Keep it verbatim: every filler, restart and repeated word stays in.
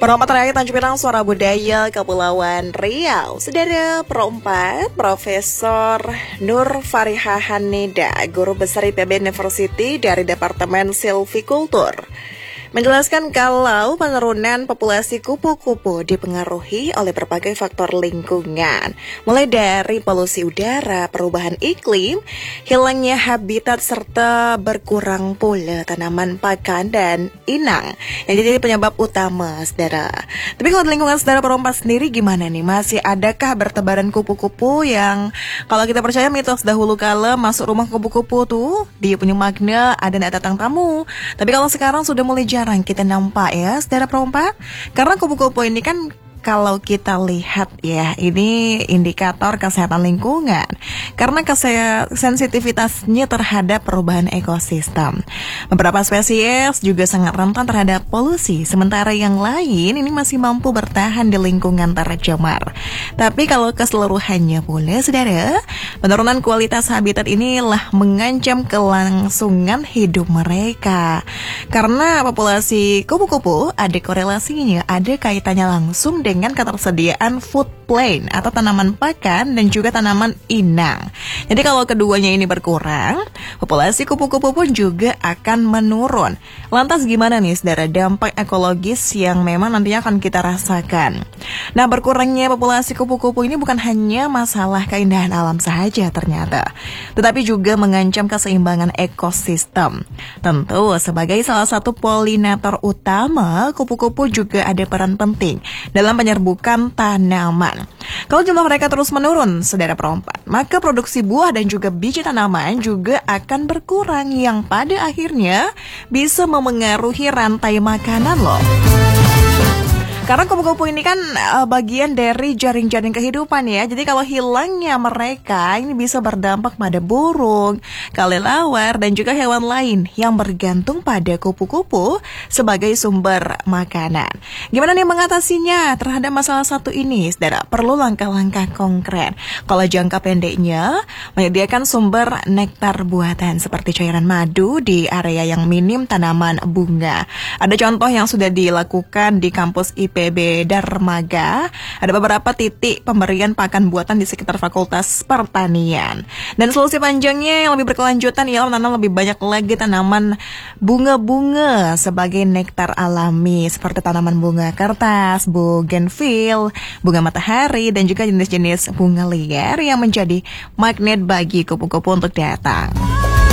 Perompak terakhir Tanjung Pinang Suara Budaya Kepulauan Riau. Saudara perompak Profesor Nur Fariha Haneda, Guru Besar I P B University dari Departemen Silvikultur, menjelaskan kalau penurunan populasi kupu-kupu dipengaruhi oleh berbagai faktor lingkungan, mulai dari polusi udara, perubahan iklim, hilangnya habitat, serta berkurang pula tanaman pakan dan inang yang jadi penyebab utama, saudara. Tapi kalau di lingkungan saudara perompak sendiri gimana nih? Masih adakah bertebaran kupu-kupu yang kalau kita percaya mitos dahulu kala masuk rumah kupu-kupu tuh dia punya makna ada datang tamu. Tapi kalau sekarang sudah mulai jarang kita nampak ya, saudara perompak. Karena kupu-kupu ini kan kalau kita lihat ya, ini indikator kesehatan lingkungan. Karena sensitivitasnya terhadap perubahan ekosistem. Beberapa spesies juga sangat rentan terhadap polusi, sementara yang lain ini masih mampu bertahan di lingkungan tercemar. Tapi kalau keseluruhannya pula, saudara, penurunan kualitas habitat inilah mengancam kelangsungan hidup mereka. Karena populasi kupu-kupu ada korelasinya, ada kaitannya langsung dengan dengan ketersediaan food plant atau tanaman pakan dan juga tanaman inang. Jadi kalau keduanya ini berkurang, populasi kupu-kupu pun juga akan menurun. Lantas gimana nih saudara dampak ekologis yang memang nantinya akan kita rasakan? Nah, berkurangnya populasi kupu-kupu ini bukan hanya masalah keindahan alam saja ternyata, tetapi juga mengancam keseimbangan ekosistem. Tentu sebagai salah satu polinator utama, kupu-kupu juga ada peran penting dalam penyerbukan tanaman. Kalau jumlah mereka terus menurun, saudara perompak, maka produksi buah dan juga biji tanaman juga akan berkurang yang pada akhirnya bisa memengaruhi rantai makanan loh. Karena kupu-kupu ini kan uh, bagian dari jaring-jaring kehidupan ya. Jadi kalau hilangnya mereka, ini bisa berdampak pada burung, kelelawar, dan juga hewan lain yang bergantung pada kupu-kupu sebagai sumber makanan. Gimana nih mengatasinya terhadap masalah satu ini, saudara? Perlu langkah-langkah konkret. Kalau jangka pendeknya, menyediakan sumber nektar buatan seperti cairan madu di area yang minim tanaman bunga. Ada contoh yang sudah dilakukan di kampus I P B Darmaga, ada beberapa titik pemberian pakan buatan di sekitar Fakultas Pertanian. Dan solusi panjangnya yang lebih berkelanjutan ialah menanam lebih banyak lagi tanaman bunga-bunga sebagai nektar alami seperti tanaman bunga kertas, bougainville, bunga matahari, dan juga jenis-jenis bunga liar yang menjadi magnet bagi kupu-kupu untuk datang.